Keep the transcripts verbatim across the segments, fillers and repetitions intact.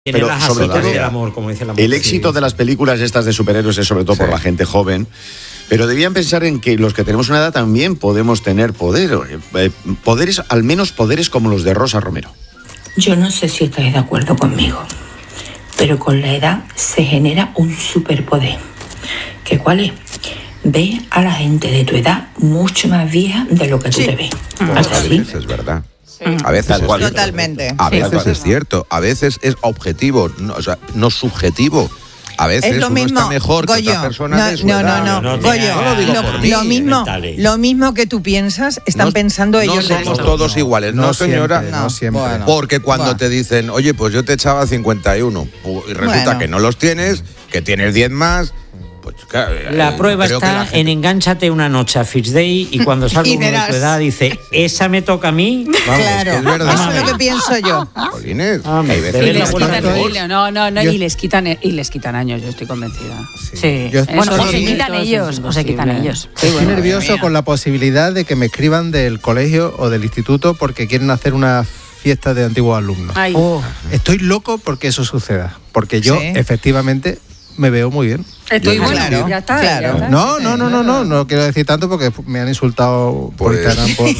Pero sobre todo el amor, como dice la el éxito sí. de las películas estas de superhéroes es sobre todo sí. por la gente joven, pero debían pensar en que los que tenemos una edad también podemos tener poder, eh, poderes, al menos poderes como los de Rosa Romero. Yo no sé si estáis de acuerdo conmigo, pero con la edad se genera un superpoder. ¿Qué cuál es? Ve a la gente de tu edad mucho más vieja de lo que tú sí. te ves. ¿Así? Es verdad. A veces es totalmente. A veces sí. es cierto, a veces es objetivo, no, o sea, no subjetivo. A veces es lo uno mismo, está mejor Goyo, que otra persona no, de su no, edad. no, no, no, Goyo, no lo digo lo, por mí. Lo mismo, lo mismo que tú piensas, están no, pensando no ellos. No somos todos no, iguales, no, no señora. Siempre, no siempre. Bueno, porque cuando bueno. te dicen, oye, pues yo te echaba cincuenta y uno, y resulta bueno. que no los tienes, que tienes diez más. Pues, claro, la eh, prueba está gente... en engánchate una noche a First Day y cuando salga uno de tu edad dice, esa me toca a mí. Vamos, claro, es verdad. Eso es lo que pienso yo. Polines, ah, hay veces y les quitan, no, no, no, yo, y les quitan y les quitan años, yo estoy convencida. Sí. sí. Yo, bueno, o se quitan ellos, o se quitan ellos. Estoy bueno, nervioso con la posibilidad de que me escriban del colegio o del instituto porque quieren hacer una fiesta de antiguos alumnos. Oh. Estoy loco porque eso suceda, porque yo ¿sí? efectivamente me veo muy bien. Estoy bueno, claro, ya está, claro. Ya está. No, no, no, no, no, no quiero decir tanto porque me han insultado por pues. Instagram por,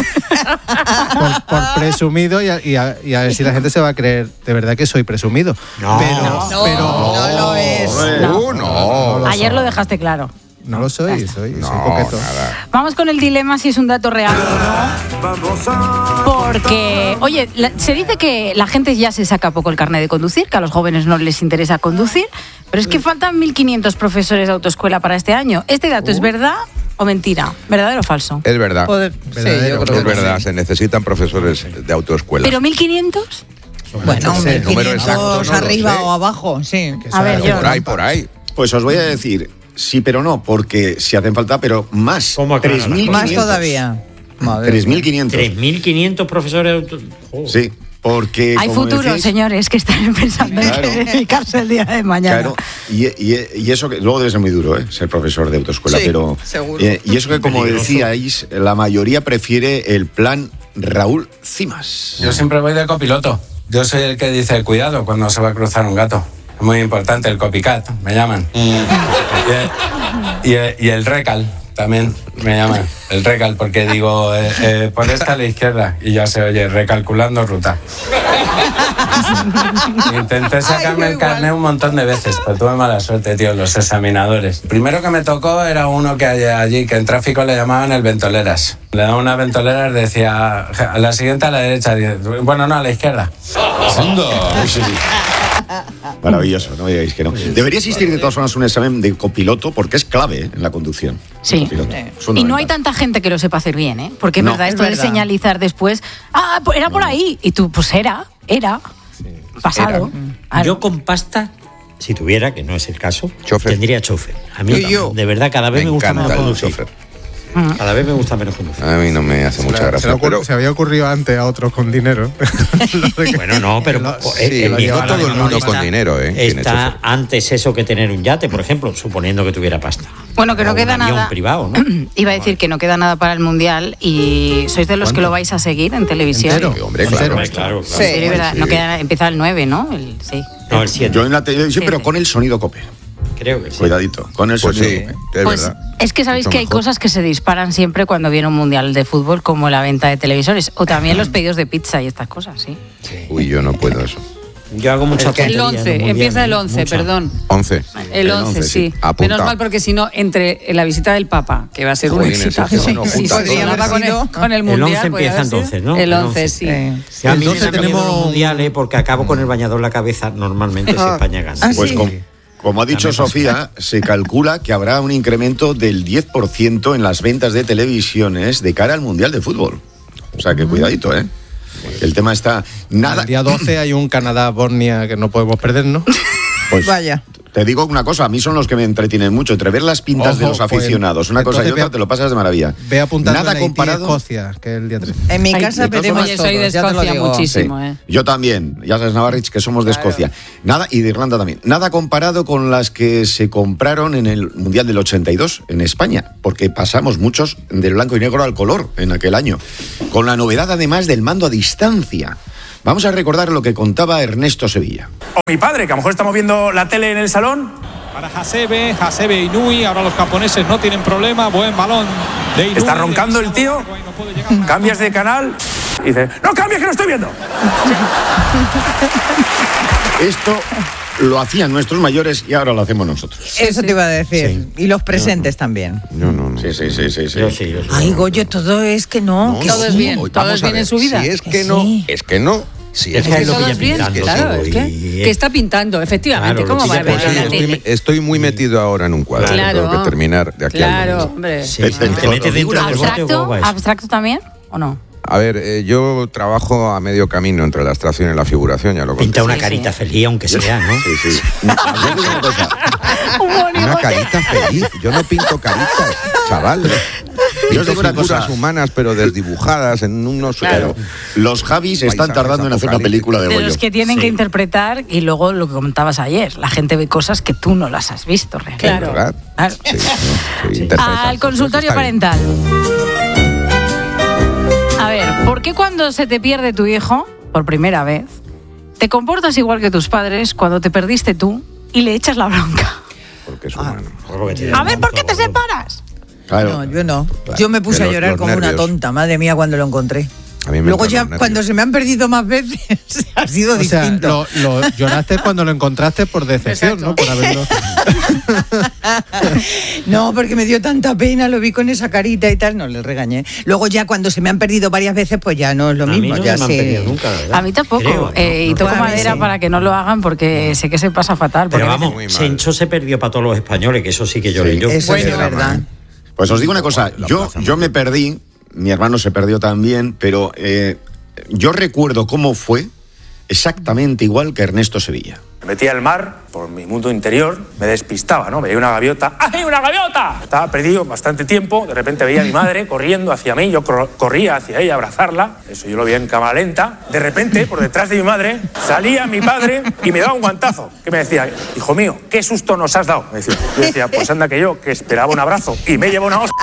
por, por, por presumido y a, y, a, y a ver si la gente se va a creer de verdad que soy presumido. No, pero, no, pero, no, no lo es. No, no, no, no Ayer lo dejaste claro. No lo soy, soy, no, soy coqueto. Nada. Vamos con el dilema si es un dato real o no. Porque, oye, la, se dice que la gente ya se saca poco el carnet de conducir, que a los jóvenes no les interesa conducir, pero es que faltan mil quinientos profesores de autoescuela para este año. ¿Este dato uh. es verdad o mentira? ¿Verdadero o falso? Es verdad. Poder, sí, yo creo es que verdad, sí. se necesitan profesores de autoescuela. ¿Pero mil quinientos? Bueno, mil quinientos exacto, no arriba o abajo, sí. A ver, yo. Por ahí, por ahí. Pues os voy a decir... Sí, pero no, porque si hacen falta, pero más. ¿Cómo tres mil quinientos. Más todavía. tres mil quinientos. tres mil quinientos profesores. Oh. Sí, porque... Hay futuro, decís, señores, que están pensando claro, en dedicarse el día de mañana. Claro, y, y, y eso que... Luego debe ser muy duro, ¿eh? Ser profesor de autoescuela, sí, pero... seguro. Eh, y eso que, como decíais, la mayoría prefiere el plan Raúl Cimas. Yo siempre voy de copiloto. Yo soy el que dice, cuidado, cuando se va a cruzar un gato. Es muy importante, el copycat, me llaman. y, el, y, el, y el recal, también me llaman. El recal, porque digo, eh, eh, por esta a la izquierda. Y ya se oye, recalculando ruta. Intenté sacarme Ay, el carnet un montón de veces, pero tuve mala suerte, tío, los examinadores. Primero que me tocó era uno que hay allí, que en tráfico le llamaban el ventoleras. Le daban una ventolera y decía, a la siguiente a la derecha. Bueno, no, a la izquierda. Maravilloso, no me digáis que no. Debería existir de todas formas un examen de copiloto porque es clave ¿eh? en la conducción. Sí. Y no hay tanta gente que lo sepa hacer bien, ¿eh? Porque es no, verdad, esto es verdad. De señalizar después, ah, pues era no. por ahí. Y tú, pues era, era, sí. pasado. Era. Yo con pasta, si tuviera, que no es el caso, chofer. tendría chofer. A mí, yo, de verdad, cada vez me, me gusta menos conducir. Chofer. Cada vez me gusta menos conducir. A mí no me hace se mucha la, gracia. Se, ocurri- pero... se había ocurrido antes a otros con dinero. Bueno, no, pero lo, sí, el, el no todo el mundo con dinero, ¿eh? Está antes eso que tener un yate, por ejemplo, suponiendo que tuviera pasta. Bueno, que no o queda un avión nada. Privado, ¿no? Iba a decir que no queda nada para el Mundial y sois de los ¿Cuánto? que lo vais a seguir en televisión. Sí, hombre, claro. Claro, claro. Sí, sí, verdad. Sí. No queda, empieza el nueve, ¿no? El, sí. No, el siete. Yo en la televisión, pero con el sonido COPE. Creo que sí. Cuidadito, con el pues sonido. Sí, COPE. es pues verdad. Es que sabéis Mucho que hay mejor. cosas que se disparan siempre cuando viene un mundial de fútbol, como la venta de televisores, o también los pedidos de pizza y estas cosas, ¿sí? Sí. Uy, yo no puedo eso. Yo hago mucha tontería. El once, empieza el once, mucha. perdón. once. El once, sí. sí. Menos mal, porque si no, entre la visita del Papa, que va a ser un éxito, sí, sí, sí, con, el, con el mundial. El once empieza entonces, ¿no? El once, sí. Eh, sí. A mí me tenemos un mundial, ¿eh? Porque acabo con el bañador en la cabeza, normalmente si España gana. ¿Ah, pues sí? con, como ha dicho Sofía, se calcula que habrá un incremento del diez por ciento en las ventas de televisiones de cara al Mundial de Fútbol. O sea que cuidadito, ¿eh? El tema está... nada. El día doce hay un Canadá-Bosnia que no podemos perder, ¿no? Pues vaya. Te digo una cosa, a mí son los que me entretienen mucho, entre ver las pintas Ojo, de los aficionados, pues, una cosa y otra, a, te lo pasas de maravilla. Ve apuntando nada en comparado. Escocia, que es el día trece. En mi casa veremos Oye, soy de Escocia muchísimo, sí. ¿eh? Yo también, ya sabes, Navarrich, que somos de claro. Escocia. Nada, y de Irlanda también. Nada comparado con las que se compraron en el Mundial del ochenta y dos en España, porque pasamos muchos del blanco y negro al color en aquel año. Con la novedad, además, del mando a distancia. Vamos a recordar lo que contaba Ernesto Sevilla. O mi padre, que a lo mejor estamos viendo la tele en el salón. Para Hasebe, Hasebe Inui, ahora los japoneses no tienen problema, buen balón de Inui. Está roncando el tío, cambias de canal y dice, no cambies que no estoy viendo. Esto lo hacían nuestros mayores y ahora lo hacemos nosotros. Eso te iba a decir. Sí. Y los presentes no, no. también. No, no, no. Sí, sí, sí, sí. sí. Yo sí yo sí. Ay, Goyo, todo es que no. no que todo sí. es bien, no, todo es bien en su vida. Si es que, que no, sí. es que no. Si es, es, es que lo no. que bien, claro, es que, que está pintando, efectivamente. Claro, ¿Cómo va a ver Pues en sí, la estoy, tele? estoy muy metido ahora en un cuadro. Claro. Tengo que terminar de aquí Claro, al hombre. Sí, te, te metes dentro del deporte. ¿Abstracto? ¿Abstracto también o no? A ver, eh, yo trabajo a medio camino entre la abstracción y la figuración, ya lo conté. Pinta una Sí, carita sí. feliz, aunque sea, ¿no? Sí, sí. Yo digo una cosa. Una carita feliz. Yo no pinto caritas, chaval. Yo os digo una figuras cosa. humanas, pero desdibujadas en unos... Claro. Los Javis están Paisajes tardando en hacer una película de De Goyo. los que tienen Sí. que interpretar y luego lo que comentabas ayer, la gente ve cosas que tú no las has visto realmente. Claro. ¿Verdad? Claro. Sí, sí, sí, interpretas. Al consultorio Está bien. parental. A ver, ¿por qué cuando se te pierde tu hijo, por primera vez, te comportas igual que tus padres cuando te perdiste tú y le echas la bronca? Porque es humano. A ver, ¿por qué te separas? Claro. No, yo no. Claro. Yo me puse Que a los- llorar los como una nervios. tonta, madre mía, cuando lo encontré. A mí me Luego entran ya, los nervios. cuando se me han perdido más veces, ha sido O sea, distinto. lo, lo lloraste cuando lo encontraste por decepción, ¿no? Por haberlo... No, porque me dio tanta pena, lo vi con esa carita y tal, no le regañé. Luego ya cuando se me han perdido varias veces, pues ya no es lo A mí mismo. no ya me han sí. perdido nunca, ¿verdad? A mí tampoco. Creo, eh, no, y no. toco A mí madera sí. para que no lo hagan porque sé que se pasa fatal. Pero porque- vamos, muy mal. Sencho se perdió para todos los españoles, que eso sí que yo Sí. leí yo. Eso es Bueno, verdad. Pues os digo una cosa. La Yo, plaza yo muy me bien. perdí, mi hermano se perdió también, pero eh, yo recuerdo cómo fue exactamente igual que Ernesto Sevilla. Me metía al mar, por mi mundo interior, me despistaba, ¿no? Veía una gaviota. ¡Ay, una gaviota! Estaba perdido bastante tiempo, de repente veía a mi madre corriendo hacia mí, yo cor- corría hacia ella a abrazarla, eso yo lo veía en cámara lenta. De repente, por detrás de mi madre, salía mi padre y me daba un guantazo, que me decía, hijo mío, ¿qué susto nos has dado? Me decía. Yo decía, pues anda que yo, que esperaba un abrazo y me llevo una hostia.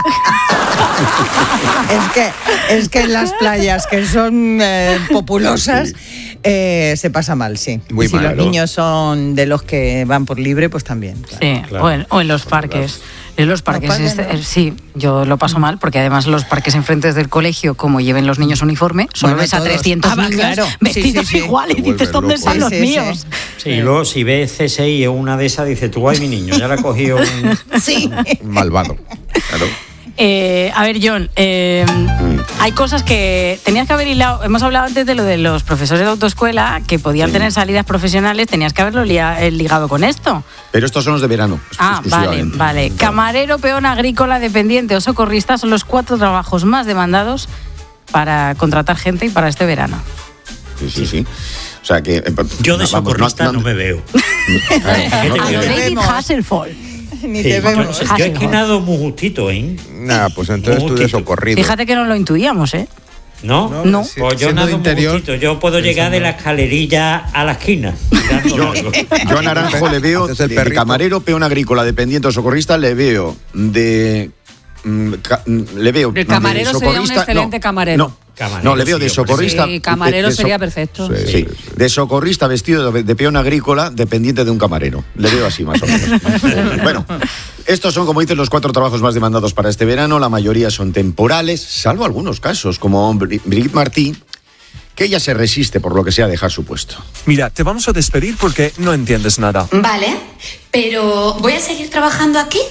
Es que, es que en las playas que son eh, populosas eh, se pasa mal, sí. Muy y si mal, los ¿no? niños son de los que van por libre, pues también. Claro. Sí, Claro. o, en, o en los parques. En los parques, parques, este- ¿no? eh, sí, yo lo paso mal porque además los parques enfrente del colegio, como lleven los niños uniforme, solo Bueno, ves a todos. trescientos Ah, va, niños claro. Sí, vestidos sí, sí. igual y Se dices, vuelven ¿dónde locos. están los Sí, sí, míos? Sí, y luego si ves C S I en una de esas, dices, tú, ay, mi niño, ya la ha cogido un... Sí. Malvado. Claro. Eh, a ver, John, eh, hay cosas que tenías que haber hilado. Hemos hablado antes de lo de los profesores de autoescuela que podían Sí. tener salidas profesionales. Tenías que haberlo lia- eh, ligado con esto. Pero estos son los de verano. Ah, vale, exclusivamente. vale. Camarero, peón agrícola, dependiente o socorrista son los cuatro trabajos más demandados para contratar gente y para este verano. Sí, sí, sí. O sea que... eh, Yo de vamos, socorrista no, me veo. Claro, no A te lo veo. David vemos. Hasselhoff. Ni Sí, te yo, vemos. yo es que nado muy justito, ¿eh? Nah, pues entonces tú de Justito. socorrido. Fíjate que no lo intuíamos, ¿eh? ¿No? No. si- Pues yo siendo nado de muy interior, justito. Yo puedo llegar de la escalerilla a la esquina. tirando Yo, largo. yo a Naranjo le veo Haces el de, perrito. camarero, peón agrícola, dependiente o socorrista, le veo de... mm, ca- mm, le veo De camarero de sería un socorrista- excelente no, camarero. No, Camarero, no, le veo sí, de yo socorrista. Sí, camarero de- de so- sería perfecto. Sí. Sí, de socorrista vestido de, de peón agrícola, dependiente de un camarero. Le veo así, más o menos. Bueno, estos son, como dicen, los cuatro trabajos más demandados para este verano. La mayoría son temporales, salvo algunos casos, como Bri- Brigitte Martí, que ella se resiste, por lo que sea, a dejar su puesto. Mira, te vamos a despedir porque no entiendes nada. Vale, pero ¿voy a seguir trabajando aquí?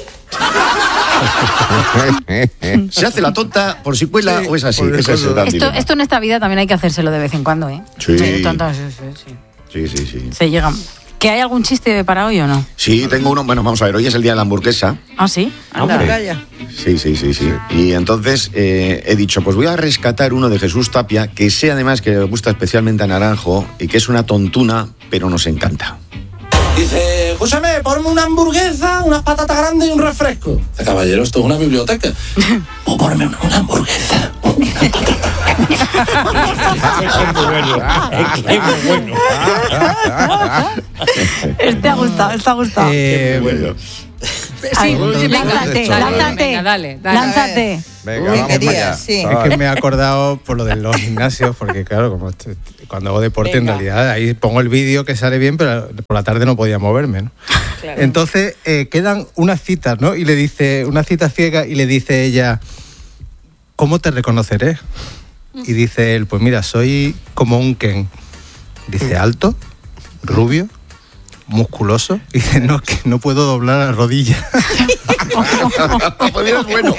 ¿Se hace la tonta por si cuela Sí, o es así? por Ese es el gran Esto, dilema. esto en esta vida también hay que hacérselo de vez en cuando, ¿eh? Sí. Medio tonta, sí, sí, sí. Sí, sí, sí. Se llega. ¿Que hay algún chiste para hoy o no? Sí, tengo uno. Bueno, vamos a ver, hoy es el día de la hamburguesa. ¿Ah, sí? Anda, Hombre. calla. Sí, sí, sí, sí. Y entonces eh, he dicho, pues voy a rescatar uno de Jesús Tapia, que sé además que le gusta especialmente a Naranjo y que es una tontuna, pero nos encanta. Dice, escúchame, ponme una hamburguesa, unas patatas grandes y un refresco. Dice, caballero, esto es una biblioteca. O ponme una, una hamburguesa, una patata. Es muy bueno. Es muy bueno. Este ha gustado, este ha gustado. Eh, Bueno. Sí, lánzate, lánzate. Venga, dale, dale. Lánzate. Venga, Uy, vamos quería, para allá. sí. Es que me he acordado por lo de los gimnasios, porque claro, como est- cuando hago deporte, Venga. en realidad ahí pongo el vídeo que sale bien, pero por la tarde no podía moverme, ¿no? Claro. Entonces eh, quedan unas citas, ¿no? Y le dice, una cita ciega, y le dice ella, ¿cómo te reconoceré? Y dice él, pues mira, soy como un Ken. Dice, alto, rubio, musculoso. Y dice, no, que no puedo doblar la rodilla. Pues mira, es bueno.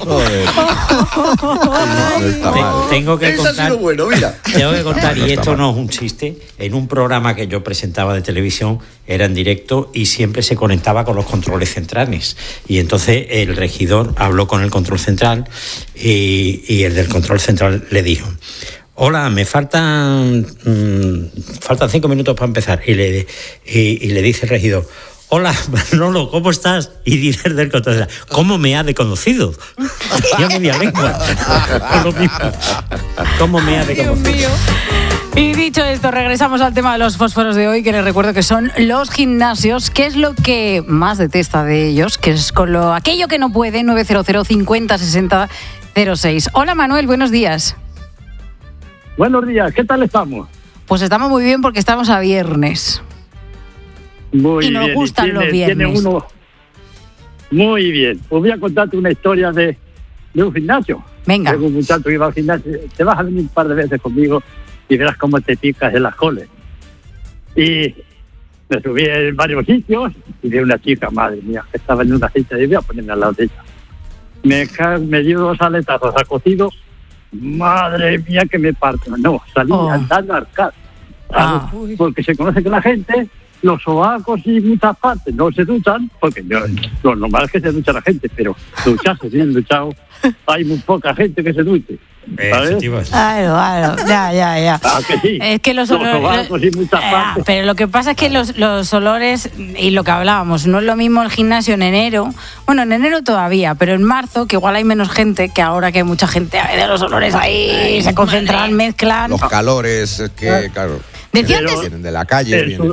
No está Te- mal. tengo que Eso ha contar, sido bueno, mira. tengo que contar, No y está esto mal. no es un chiste, en un programa que yo presentaba de televisión, era en directo y siempre se conectaba con los controles centrales. Y entonces el regidor habló con el control central y, y el del control central le dijo: hola, me faltan mmm, faltan cinco minutos para empezar. Y le, y, y le dice el regidor: hola, Manolo, ¿cómo estás? Y dice el del control central: ¿cómo me ha reconocido? Ya media lengua. Con lo mismo. ¿Cómo me ha reconocido? Y dicho esto, regresamos al tema de los fósforos de hoy, que les recuerdo que son los gimnasios. ¿Qué es lo que más detesta de ellos? Que es con lo aquello que no puede. Nueve cero cero cincuenta sesenta cero seis. Hola, Manuel, buenos días. Buenos días, ¿qué tal estamos? Pues estamos muy bien porque estamos a viernes. Muy Y nos bien. gustan tiene, los viernes. Tiene uno... Muy bien. Os voy a contarte una historia de, de un gimnasio. Venga. Tengo un muchacho que iba al gimnasio. Te vas a venir un par de veces conmigo y verás cómo te picas en las coles. Y me subí en varios sitios y vi una chica, madre mía, que estaba en una cita y voy a ponerme al lado de ella. Me, ca- me dio dos aletazos a cocido. Madre mía, que me parto. No, salí Oh. andando al carro. Ah. Porque se conoce que la gente, los sobacos y muchas partes no se duchan, porque yo, lo normal es que se ducha la gente, pero ducharse bien duchado, hay muy poca gente que se duche. ¿Sabes? Claro, claro, ya, ya, ya. Ah, que sí. Es que los Los olores... sobacos y muchas Ah, partes. pero lo que pasa es que los, los olores, y lo que hablábamos, no es lo mismo el gimnasio en enero. Bueno, en enero todavía, pero en marzo, que igual hay menos gente, que ahora que hay mucha gente, de los olores ahí, se concentran, mezclan. Los calores, es que, claro. Decía vienen- antes- vienen de la calle. El vienen- sud-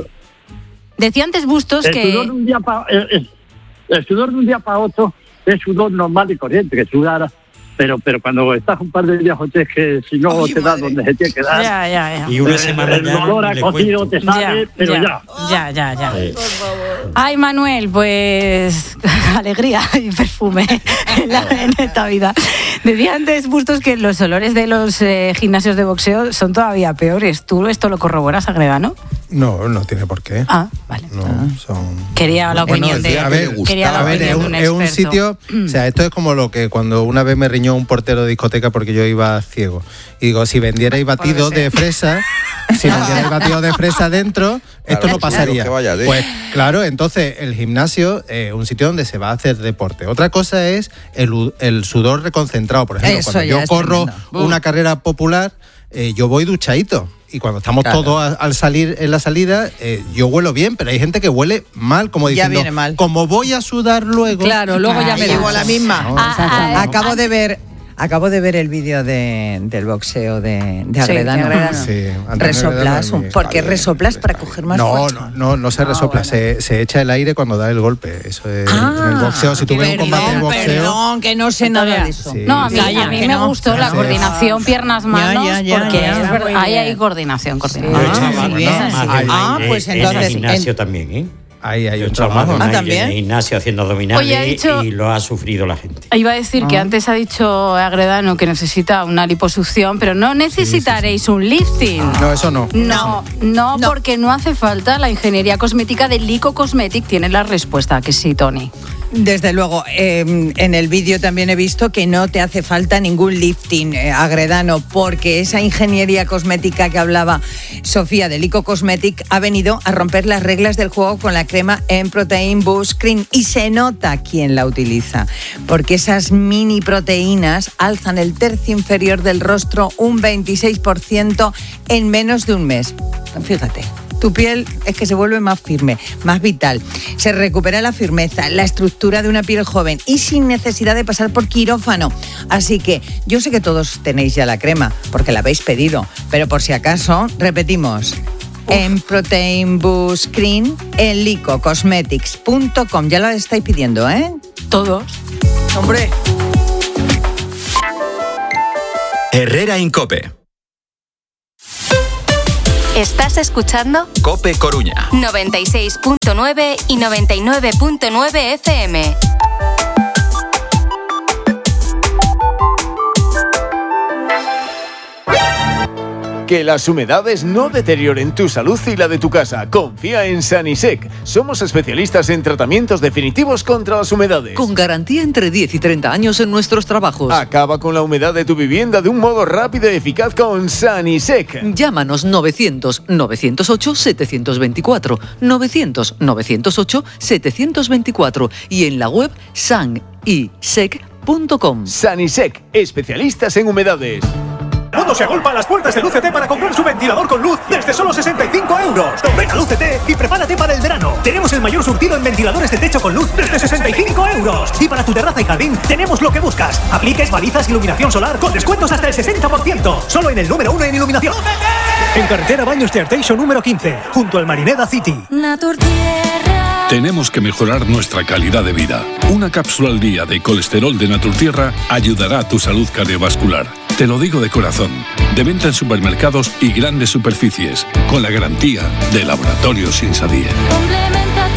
Decía antes Bustos el que... sudor de un día pa- el, el- el sudor de un día para otro es sudor normal y corriente, que sudara. Pero, pero cuando estás un par de días, José, es que si no Ay, te da madre. donde se tiene que dar. Ya, ya, ya. Y una el- semana el ya olor ni a le cocido cuento. te sale, pero ya. Ya, ya, ya. Sí. Ay, Manuel, pues alegría y perfume en, la- en esta vida. Decía antes Bustos que los olores de los eh, gimnasios de boxeo son todavía peores. ¿Tú esto lo corroboras, Agredano? No, no tiene por qué. Ah, vale. No, son... Quería la Bueno, opinión sí, de... a ver, quería la a ver, opinión es de un, un es un experto. sitio, o sea, esto es como lo que cuando una vez me riñó un portero de discoteca porque yo iba ciego. Y digo, si vendierais batidos de fresa, si vendierais batidos de fresa dentro, esto Claro, no pasaría. que vaya de- Pues claro, entonces el gimnasio es un sitio donde se va a hacer deporte. Otra cosa es el, u- el sudor reconcentrado. Por ejemplo, Eso cuando ya yo es corro tremendo. una carrera popular, eh, yo voy duchadito. Y cuando estamos Claro. todos a- al salir en la salida, eh, yo huelo bien, pero hay gente que huele mal, como Ya diciendo, viene mal. como voy a sudar luego. Claro, luego ya Ah, me llevo ducho. la misma. No, Ah, ah, Acabo de ver, acabo de ver el vídeo de, del boxeo de, de Sí, Agredano. de Agredano. Sí, Antonio Resoplas, Agredano es un- mi- ¿por qué Vale, resoplas? está Para bien. coger más no, fuerza. no, no, no se Ah, resopla, bueno. se, se echa el aire cuando da el golpe. Eso es Ah, en el boxeo. Si tú ves un combate de Perdón, boxeo, perdón, que no sé nada de eso. Sí. No, a mí, Calla, a mí que me no. gustó la Sí. coordinación piernas-manos, Ya, ya, ya, porque ya. es verdad, Muy ahí bien. hay coordinación. coordinación. Yo he Ah, echado muy mano bien. más Ay, de ah, aire pues en entonces, el gimnasio en- también, ¿eh? ahí hay Yo he un echado trabajo. mano Ah, en el ¿también? gimnasio haciendo abdominales Oye, ha dicho- y lo ha sufrido la gente. Iba a decir que Ah. antes ha dicho Agredano que necesita una liposucción, pero no necesitaréis un lifting. No, eso no. No, no, porque no hace falta. La ingeniería cosmética de Lico Cosmetic tiene la respuesta, que sí, Tony. Desde luego, eh, en el vídeo también he visto que no te hace falta ningún lifting, eh, Agredano, porque esa ingeniería cosmética que hablaba Sofía de Lico Cosmetic ha venido a romper las reglas del juego con la crema en Protein Boost Cream y se nota quién la utiliza, porque esas mini proteínas alzan el tercio inferior del rostro un veintiséis por ciento en menos de un mes. Fíjate. Tu piel es que se vuelve más firme, más vital. Se recupera la firmeza, la estructura de una piel joven y sin necesidad de pasar por quirófano. Así que yo sé que todos tenéis ya la crema, porque la habéis pedido, pero por si acaso, repetimos. En Protein Boost Cream, en lico cosmetics punto com. Ya lo estáis pidiendo, ¿eh? Todos. Hombre. Herrera Incope. ¿Estás escuchando? Cope Coruña. noventa y seis punto nueve y noventa y nueve punto nueve F M. Que las humedades no deterioren tu salud y la de tu casa. Confía en Sanisec. Somos especialistas en tratamientos definitivos contra las humedades. Con garantía entre diez y treinta años en nuestros trabajos. Acaba con la humedad de tu vivienda de un modo rápido y eficaz con Sanisec. Llámanos novecientos, novecientos ocho, setecientos veinticuatro, novecientos, novecientos ocho, setecientos veinticuatro y en la web sanisec punto com. Sanisec, especialistas en humedades. Todo se agolpa a las puertas de Lucete para comprar su ventilador con luz desde solo sesenta y cinco euros. Ven a Lucete y prepárate para el verano. Tenemos el mayor surtido en ventiladores de techo con luz desde sesenta y cinco euros. Y para tu terraza y jardín tenemos lo que buscas. Apliques, balizas, iluminación solar con descuentos hasta el sesenta por ciento. Solo en el número uno en iluminación. En carretera Baños de Arteixo número quince, junto al Marineda City. Tenemos que mejorar nuestra calidad de vida. Una cápsula al día de colesterol de Naturtierra ayudará a tu salud cardiovascular. Te lo digo de corazón. De venta en supermercados y grandes superficies, con la garantía de Laboratorios Insadier. Complementa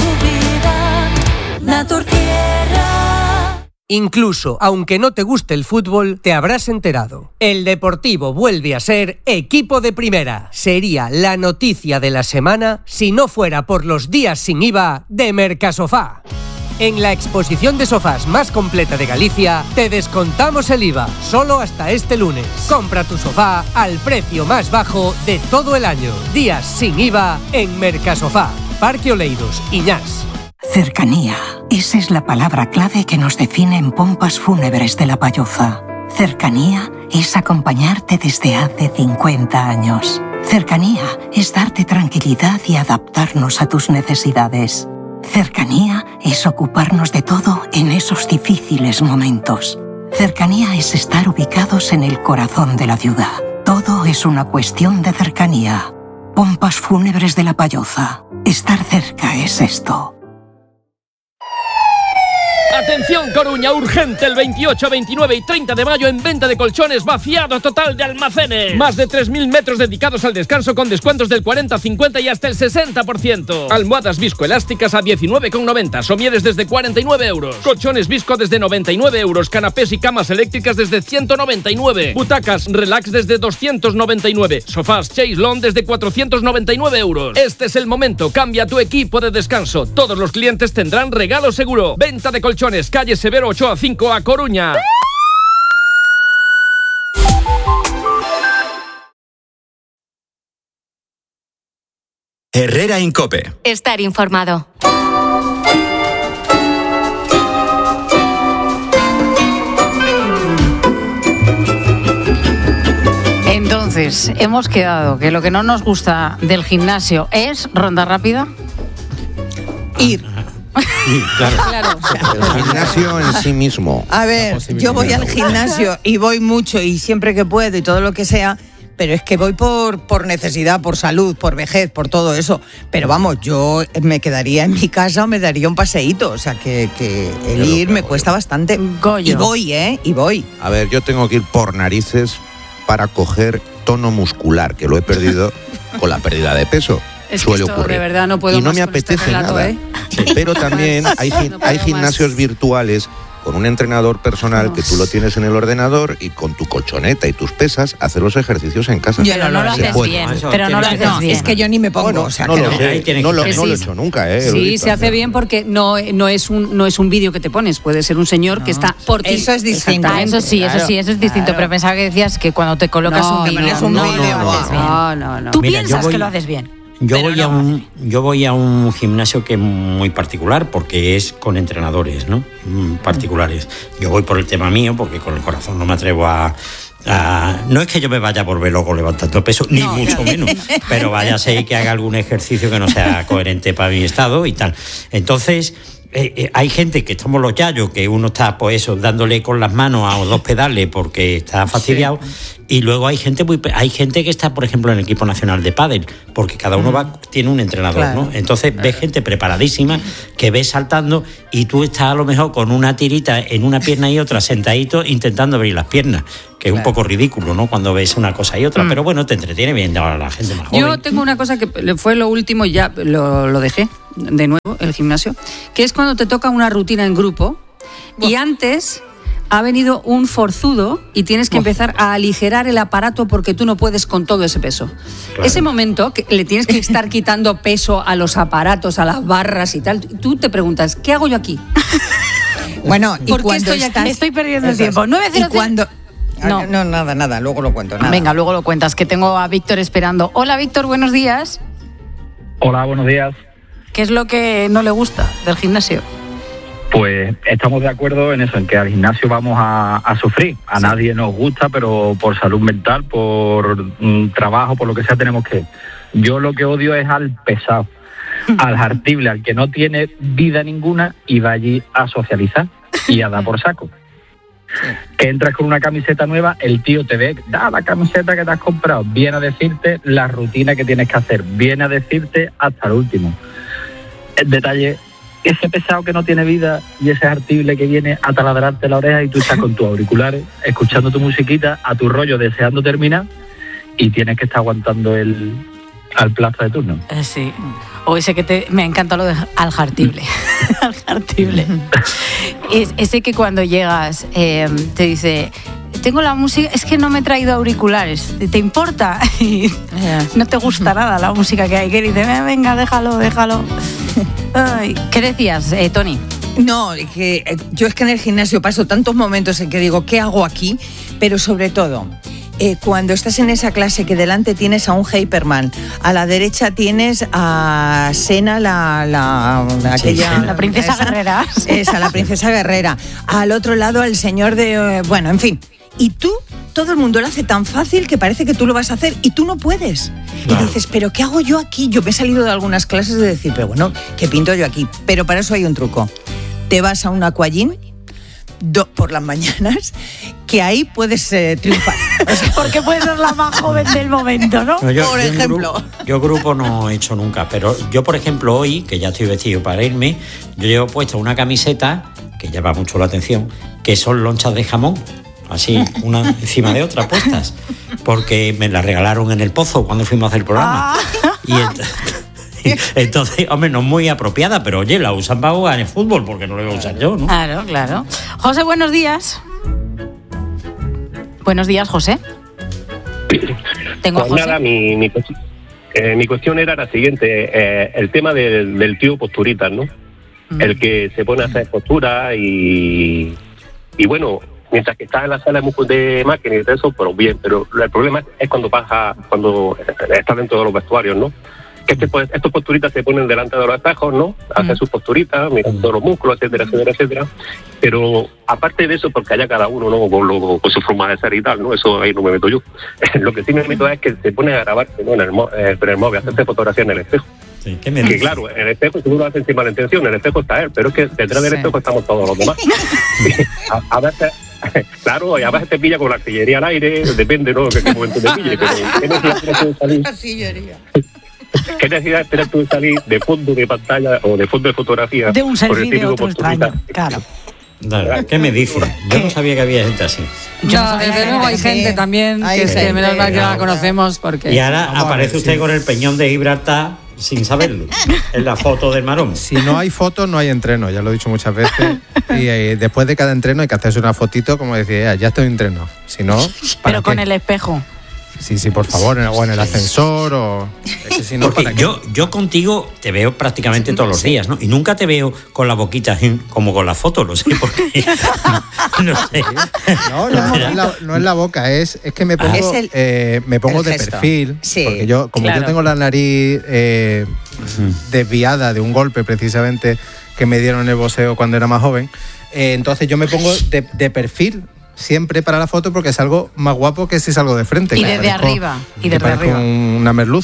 tu vida, Naturtierra. Incluso, aunque no te guste el fútbol, te habrás enterado. El Deportivo vuelve a ser equipo de primera. Sería la noticia de la semana si no fuera por los días sin I V A de Mercasofá. En la exposición de sofás más completa de Galicia, te descontamos el I V A, solo hasta este lunes. Compra tu sofá al precio más bajo de todo el año. Días sin I V A en Mercasofá, Parque Oleiros, Iñás. Cercanía. Esa es la palabra clave que nos define en Pompas Fúnebres de La Palloza. Cercanía es acompañarte desde hace cincuenta años. Cercanía es darte tranquilidad y adaptarnos a tus necesidades. Cercanía es ocuparnos de todo en esos difíciles momentos. Cercanía es estar ubicados en el corazón de la ciudad. Todo es una cuestión de cercanía. Pompas Fúnebres de La Palloza. Estar cerca es esto. Atención Coruña, urgente el veintiocho, veintinueve y treinta de mayo en venta de colchones, vaciado total de almacenes. Más de tres mil metros dedicados al descanso con descuentos del cuarenta, cincuenta y hasta el sesenta por ciento. Almohadas viscoelásticas a diecinueve con noventa, somieres desde cuarenta y nueve euros. Colchones visco desde noventa y nueve euros, canapés y camas eléctricas desde ciento noventa y nueve. Butacas relax desde doscientos noventa y nueve. Sofás Chaiselon desde cuatrocientos noventa y nueve euros. Este es el momento, cambia tu equipo de descanso. Todos los clientes tendrán regalo seguro. Venta de colchones. Calle Severo Ochoa cinco a Coruña. Herrera Incope. Estar informado. Entonces, hemos quedado que lo que no nos gusta del gimnasio es ronda rápida. Ir. Sí, claro. Claro. El gimnasio en sí mismo. A ver, yo voy al gimnasio y voy mucho y siempre que puedo y todo lo que sea, pero es que voy por, por necesidad, por salud, por vejez, por todo eso. Pero vamos, yo me quedaría en mi casa o me daría un paseíto. O sea, que, que el ir me cuesta bastante. Goyo. Y voy, ¿eh? Y voy. A ver, yo tengo que ir por narices para coger tono muscular, que lo he perdido con la pérdida de peso. Es Suele que esto, ocurrir. de verdad, no puedo y no más me con este apetece relato, nada. ¿eh? Pero también hay, no hay gimnasios más. virtuales con un entrenador personal no. que tú lo tienes en el ordenador y con tu colchoneta y tus pesas hacer los ejercicios en casa. Yo no, no lo haces bien, pero no lo haces no, bien. Es que yo ni me pongo, bueno, o sea, no que lo no. sé, no lo, no lo he hecho nunca, ¿eh? Sí, Eudita, se hace no. bien porque no, no es un no es un vídeo que te pones, puede ser un señor no. que está por ti. Eso es distinto. Ah, eso sí, claro, eso sí, eso es distinto, claro. pero pensaba que decías que cuando te colocas no, un vídeo, un no, vídeo, no, no, no, no, no. Tú Mira, piensas voy, que lo haces bien. Yo pero voy, no a un, yo voy a un gimnasio que es muy particular porque es con entrenadores, ¿no? Particulares. Yo voy por el tema mío porque con el corazón no me atrevo a... a no es que yo me vaya a volver loco levantando peso, ni no, mucho menos, pero váyase que haga algún ejercicio que no sea coherente para mi estado y tal. Entonces... Eh, eh, hay gente que somos los yayos, que uno está pues eso, dándole con las manos a dos pedales porque está fastidiado, sí. Y luego hay gente muy hay gente que está, por ejemplo, en el equipo nacional de pádel, porque cada uno mm. va tiene un entrenador, claro. ¿no? Entonces ves gente preparadísima que ves saltando y tú estás a lo mejor con una tirita en una pierna y otra sentadito intentando abrir las piernas, que es claro. un poco ridículo, ¿no? Cuando ves una cosa y otra, mm. pero bueno, te entretiene bien a la gente más joven. Yo tengo una cosa que fue lo último y ya lo, lo dejé de nuevo, el gimnasio, que es cuando te toca una rutina en grupo Buah. y antes ha venido un forzudo y tienes que Buah. empezar a aligerar el aparato porque tú no puedes con todo ese peso. Claro. Ese momento que le tienes que estar quitando peso a los aparatos, a las barras y tal, tú te preguntas, ¿qué hago yo aquí? Bueno, y ¿por qué cuando estoy estás... aquí? Estoy perdiendo el tiempo. nueve cero cero... Y cuando... No. no, nada, nada, luego lo cuento. Nada. Venga, luego lo cuentas, que tengo a Víctor esperando. Hola, Víctor, buenos días. Hola, buenos días. ¿Qué es lo que no le gusta del gimnasio? Pues estamos de acuerdo en eso, en que al gimnasio vamos a, a sufrir. A sí. nadie nos gusta, pero por salud mental, por um, trabajo, por lo que sea, tenemos que... Yo lo que odio es al pesado, al hartible, al que no tiene vida ninguna y va allí a socializar y a dar por saco. Sí. Que entras con una camiseta nueva, el tío te ve, da la camiseta que te has comprado, viene a decirte la rutina que tienes que hacer, viene a decirte hasta el último. El detalle, ese pesado que no tiene vida y ese hartible que viene a taladrarte la oreja y tú estás con tus auriculares, escuchando tu musiquita, a tu rollo, deseando terminar y tienes que estar aguantando el al plazo de turno. Eh, sí. O ese que te... Me encanta lo de al hartible. Al hartible. Es, ese que cuando llegas eh, te dice... Tengo la música, es que no me he traído auriculares, ¿te importa? Y yeah. no te gusta nada la música que hay, que dice, venga, déjalo, déjalo. Ay, ¿qué decías, eh, Tony? No, que eh, yo es que en el gimnasio paso tantos momentos en que digo, ¿qué hago aquí? Pero sobre todo... Eh, cuando estás en esa clase que delante tienes a un Hyperman, a la derecha tienes a Sena, la, la, la, sí, aquella, sí. la princesa esa, guerrera. Esa, la princesa guerrera. Al otro lado al señor de... Eh, bueno, en fin. Y tú, todo el mundo lo hace tan fácil que parece que tú lo vas a hacer y tú no puedes. Claro. Y dices, ¿pero qué hago yo aquí? Yo me he salido de algunas clases de decir, pero bueno, ¿qué pinto yo aquí? Pero para eso hay un truco. Te vas a un aquagym Do, por las mañanas, que ahí puedes eh, triunfar. Porque puedes ser la más joven del momento, ¿no? no yo, por yo ejemplo. Grupo, yo grupo no he hecho nunca, pero yo, por ejemplo, hoy, que ya estoy vestido para irme, yo llevo puesta una camiseta, que llama mucho la atención, que son lonchas de jamón, así, una encima de otra puestas, porque me la regalaron en el Pozo cuando fuimos a hacer el programa. Ah. Y entonces... Entonces, hombre, no es muy apropiada, pero oye, la usan para jugar en fútbol, porque no la voy a usar yo, ¿no? Claro, claro. José, buenos días. Buenos días, José. Tengo pues a José. Nada, mi, mi, eh, mi cuestión era la siguiente, eh, el tema del, del tío posturitas, ¿no? Mm. El que se pone a hacer posturas y, y bueno, mientras que está en la sala de máquinas y todo eso, pero bien, pero el problema es cuando pasa, cuando está dentro de los vestuarios, ¿no? Que este, pues, estos posturitas se ponen delante de los espejos, ¿no? Hacen mm. sus posturitas, mirando los músculos, etcétera, etcétera, etcétera. Pero aparte de eso, porque haya cada uno, ¿no? Con, lo, con su forma de ser y tal, ¿no? Eso ahí no me meto yo. Lo que sí me meto es que se pone a grabarse, ¿no? En el, eh, en el móvil, a hacerse fotografía en el espejo. Sí, ¿qué me que dices? claro, en el espejo seguro lo hacen sin mala intención, en el espejo está él, pero es que detrás del sí. espejo estamos todos los demás. a, a veces... Claro, y a veces te pilla con la artillería al aire, depende, ¿no? Que qué momento te pille, pero ¿qué necesidad de salir? Artillería. ¿Qué necesidad tienes tú de salir de fondo de pantalla o de fondo de fotografía? De un selfie de otro extraño, claro. Dale, ¿qué me dices? Yo no sabía que había gente así. No, desde luego hay gente también que es que menos mal que la conocemos porque... Y ahora aparece usted con el peñón de Gibraltar sin saberlo, en la foto del Marón. Si no hay fotos, no hay entreno, ya lo he dicho muchas veces. Y eh, después de cada entreno hay que hacerse una fotito como decir, ya, ya estoy en entreno. Si no, pero con qué? El espejo. Sí, sí, por favor, o en el ascensor o... Es que si no, porque yo, yo contigo te veo prácticamente sí, todos los sí. días, ¿no? Y nunca te veo con la boquita como con la foto, no sé por qué. No sé. No, no, no, es la, no es la boca, es, es que me pongo, es el, eh, me pongo de gesto. Perfil. Sí, porque yo, como claro. yo tengo la nariz eh, uh-huh. desviada de un golpe precisamente que me dieron en el boxeo cuando era más joven, eh, entonces yo me pongo de, de perfil siempre para la foto porque salgo más guapo que si salgo de frente. Y desde arriba. Y desde arriba. Una merluza.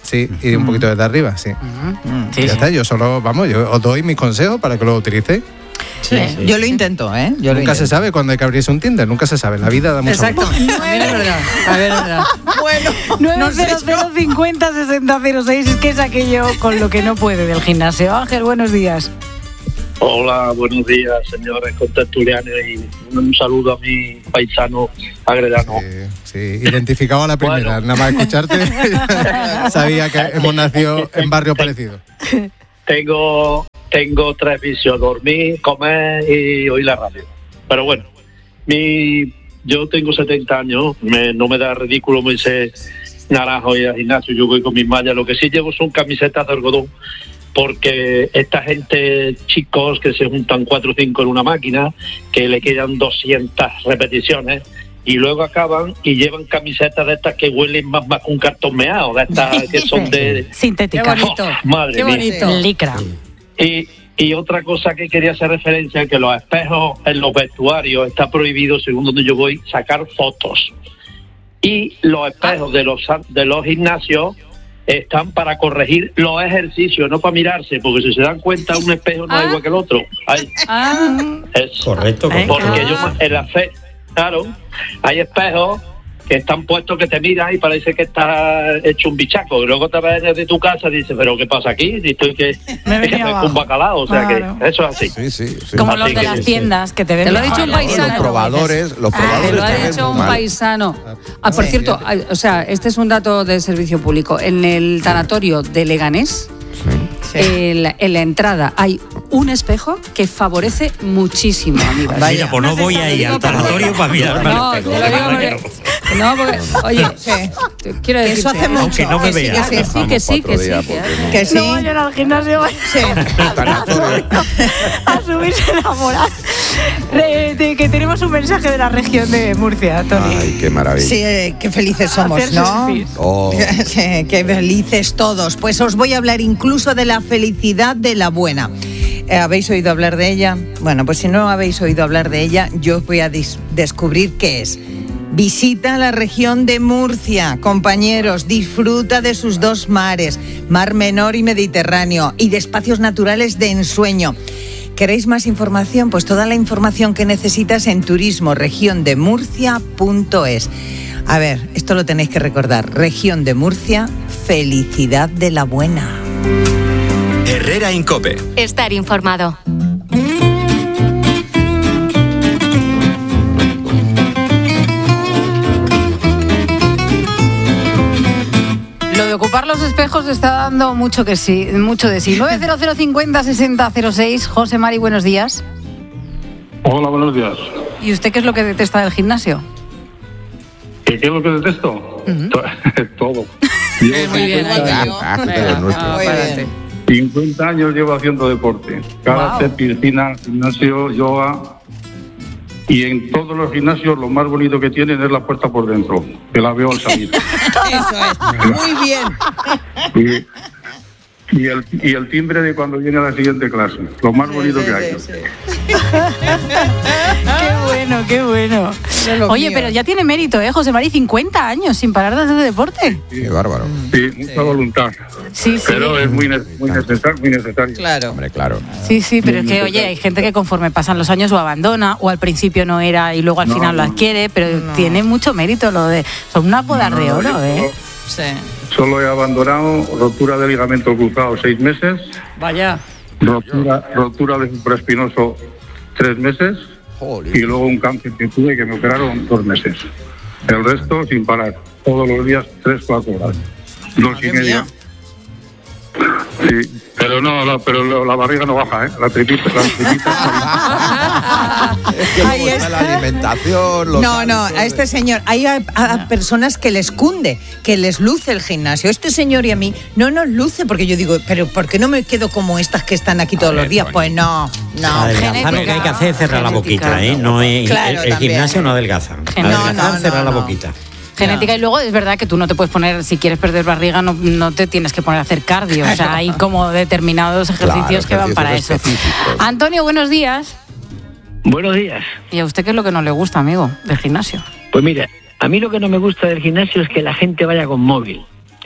Sí, y un poquito desde arriba, sí. Uh-huh. sí ya sí. está, yo solo, vamos, yo os doy mis consejos para que lo utilicéis. Sí, sí, yo lo intento, ¿eh? Yo nunca lo se sabe cuando hay que abrirse un Tinder, nunca se sabe. La vida da mucho. Exacto. También es verdad. A ver, es verdad. Bueno, nueve cero cero cincuenta sesenta cero seis es que es aquello con lo que no puede del gimnasio. Ángel, buenos días. Hola, buenos días, señores contertulianos, y un saludo a mi paisano agredano. Sí, sí, identificado a la primera, bueno. Nada más escucharte, sabía que hemos nacido en barrio parecido. Tengo, tengo tres vicios: dormir, comer y oír la radio. Pero bueno, mi, yo tengo setenta años, me, no me da ridículo, me dice naranjo y al gimnasio, yo voy con mis mallas. Lo que sí llevo son camisetas de algodón, porque esta gente, chicos que se juntan cuatro o cinco en una máquina, que le quedan doscientas repeticiones y luego acaban y llevan camisetas de estas que huelen más, más que un cartón meado, de estas que son de... sintéticas. Qué bonito. Oh, madre Qué bonito. mía. Licra. Y, y otra cosa que quería hacer referencia, que los espejos en los vestuarios está prohibido, según donde yo voy, sacar fotos. Y los espejos de los, de los gimnasios están para corregir los ejercicios, no para mirarse, porque si se dan cuenta, un espejo no ah. es igual que el otro. Hay, ah. es, correcto, correcto. Porque yo en la fe, claro, hay espejos que están puestos que te miran y parece que estás hecho un bichaco. Y luego te ves desde tu casa y dices, ¿pero qué pasa aquí? Y estoy que es un bacalao, o sea claro. que eso es así. Sí, sí, sí. Como así los de que, las sí, tiendas sí. que te ven. Te lo ha dicho un paisano. Los probadores, los probadores. Te lo ha dicho un paisano. Ah, por cierto, o sea, este es un dato de servicio público. En el tanatorio de Leganés, sí. en, en la entrada hay un espejo que favorece muchísimo a mí. Mira, pues no voy ahí al tanatorio para mirarme no, al espejo. Te lo digo porque, no, porque, oye, sí. quiero decir eso hace mucho. Aunque no me vea. Que sí, que sí, que sí. Que sí. No. Que sí. No vayan al gimnasio, sí. a subirse a moral. De, de, que tenemos un mensaje de la región de Murcia, Tony. Ay, qué maravilla. Sí, eh, qué felices somos, ¿no? Oh. Sí, qué felices todos. Pues os voy a hablar incluso de la felicidad de la buena. ¿Habéis oído hablar de ella? Bueno, pues si no habéis oído hablar de ella, yo os voy a dis- descubrir qué es. Visita la región de Murcia, compañeros, disfruta de sus dos mares, Mar Menor y Mediterráneo, y de espacios naturales de ensueño. ¿Queréis más información? Pues toda la información que necesitas en turismo región de murcia punto es. A ver, esto lo tenéis que recordar. Región de Murcia, felicidad de la buena. Herrera en COPE. Estar informado. Lo de ocupar los espejos está dando mucho que sí, mucho de sí. nueve cero cero cincuenta sesenta cero seis. José Mari, buenos días. Hola, buenos días. ¿Y usted qué es lo que detesta del gimnasio? ¿Qué, qué es lo que detesto? Uh-huh. Todo. Yo, muy bien, cincuenta años llevo haciendo deporte. Karate, wow. Piscina, gimnasio, yoga. Y en todos los gimnasios lo más bonito que tienen es la puerta por dentro, que la veo al salir. Eso es, muy bien. Y, y, el, y el timbre de cuando viene a la siguiente clase, lo más sí, bonito sí, que hay. Sí, sí. Qué bueno, qué bueno. Oye, mío. Pero ya tiene mérito, ¿eh, José Mari? cincuenta años sin parar de hacer deporte. Sí, qué bárbaro. Sí, mucha sí. voluntad. Sí, sí. Pero es muy, muy, necesario, muy necesario. Claro. Hombre, claro. Sí, sí, pero es que, oye, hay gente que conforme pasan los años o abandona, o al principio no era y luego al no, final no. lo adquiere, pero no. tiene mucho mérito lo de... Son unas bodas no, de oro, no, ¿eh? Sí. Solo he abandonado rotura de ligamento cruzado seis meses. Vaya. Rotura, rotura de supraespinoso tres meses. Joder. Y luego un cáncer que tuve que me operaron dos meses. El resto sin parar. Todos los días, tres, cuatro horas. Dos y media. Sí, pero no, no, pero la barriga no baja, ¿eh? La tripita, la tripita. Es que luego está la alimentación. Los no, no, a este señor, hay a, a personas que les cunde, que les luce el gimnasio. Este señor y a mí no nos luce, porque yo digo, pero ¿por qué no me quedo como estas que están aquí todos ver, los días? Bueno. Pues no, no. Adelgazar lo que hay que hacer es cerrar genética. La boquita, ¿eh? No es, claro, el, el gimnasio no adelgaza. Adelgazar, no, no, cerrar no, la boquita. No. Genética, y luego es verdad que tú no te puedes poner, si quieres perder barriga, no, no te tienes que poner a hacer cardio. O sea, hay como determinados ejercicios claro, que van para eso. Antonio, buenos días. Buenos días. ¿Y a usted qué es lo que no le gusta, amigo, del gimnasio? Pues mira, a mí lo que no me gusta del gimnasio es que la gente vaya con móvil.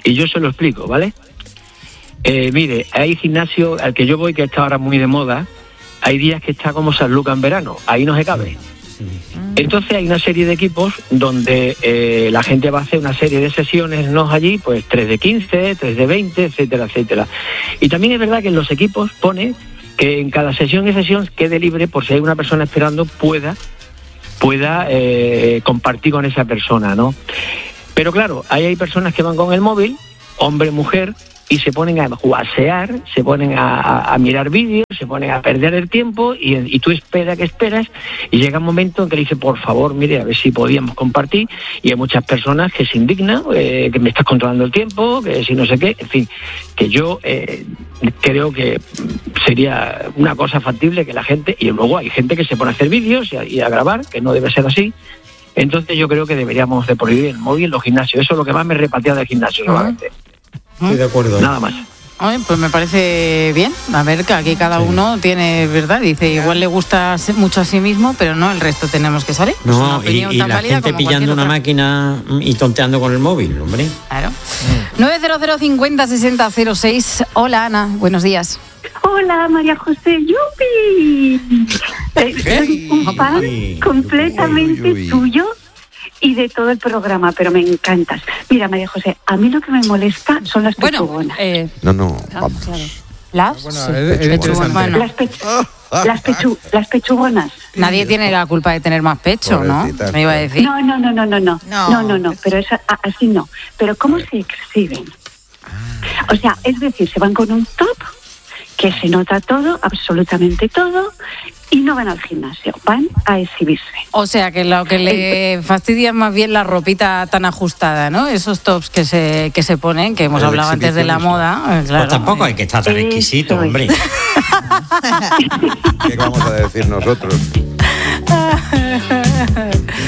Y yo se lo explico, ¿vale? Eh, mire, hay gimnasio al que yo voy que está ahora muy de moda. Hay días que está como San Lucas en verano, ahí no se cabe. Entonces hay una serie de equipos donde eh, la gente va a hacer una serie de sesiones, ¿no? Allí, pues tres de quince, tres de veinte, etcétera, etcétera. Y también es verdad que en los equipos pone que en cada sesión y sesión quede libre por si hay una persona esperando, pueda, pueda eh, compartir con esa persona, ¿no? Pero claro, ahí hay personas que van con el móvil, hombre, mujer, y se ponen a juasear, se ponen a, a, a mirar vídeos, se ponen a perder el tiempo y, y tú esperas que esperas y llega un momento en que le dice, por favor, mire, a ver si podíamos compartir, y hay muchas personas que se indignan, eh, que me estás controlando el tiempo, que si no sé qué, en fin, que yo eh, creo que sería una cosa factible que la gente, y luego hay gente que se pone a hacer vídeos y a, y a grabar, que no debe ser así. Entonces yo creo que deberíamos de prohibir el móvil en los gimnasios. Eso es lo que más me repatea del gimnasio, solamente. Estoy de acuerdo. Nada más. Ay, pues me parece bien. A ver, que aquí cada uno tiene, ¿verdad? Dice, igual le gusta mucho a sí mismo, pero no, el resto tenemos que salir. No, es una y, y la gente pillando una máquina y tonteando con el móvil, hombre. Claro. nueve cero cero cincuenta sesenta cero seis. Hola, Ana. Buenos días. Hola, María José. ¡Yupi! Eh, soy un fan completamente uy, uy, uy. tuyo y de todo el programa, pero me encantas. Mira, María José, a mí lo que me molesta son las bueno, pechugonas. Eh, no, no, vamos. Claro. ¿Las? Bueno, sí. es, es pechugonas. Las, pechu las, pechu las pechugonas. Nadie tiene la culpa de tener más pecho, ¿no? Me iba a decir. No, no, no, no, no, no, no, no, no, no, pero esa, así no. Pero ¿cómo se exhiben? O sea, es decir, se van con un top que se nota todo, absolutamente todo, y no van al gimnasio, van a exhibirse. O sea, que lo que le fastidia es más bien la ropita tan ajustada, ¿no? Esos tops que se, que se ponen, que hemos hablado antes de la moda. Claro. Pues tampoco hay que estar tan exquisito, hombre. ¿Qué vamos a decir nosotros?